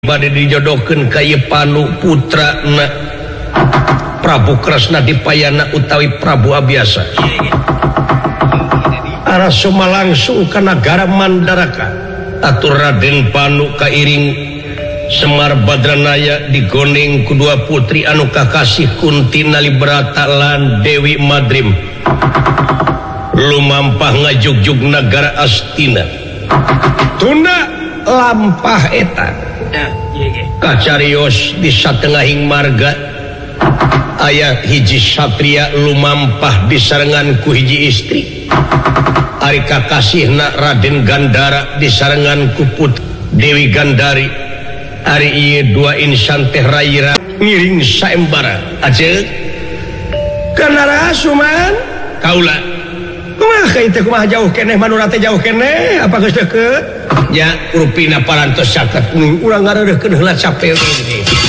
badai dijodohkeun ka ieu Panu putrana Prabu Kresna Dipayana utawi Prabu Abiasa. Arasoma langsung ka nagara Mandaraka. Atur Raden Panu kairing Semar Badranaya digoneng kedua putri anu kakasih Kunti Nalibrata lan Dewi Madrim. Lumampah ngajugjug nagara Astina. Tunda lampah eta kacarios di satengahing marga aya hiji satria lumampah disarengan ku hiji istri. Ari kakasihna Raden Gandara disarengan ku putri Dewi Gandari. Ari ieu dua insan teh raira ngiring saembara ajeuk kana rasuman kaula kumaha kitu kumaha jauh keneh manura teh jauh keneh apa geus deukeut nya rupina parantos caket urang ngareureuhkeun heula capek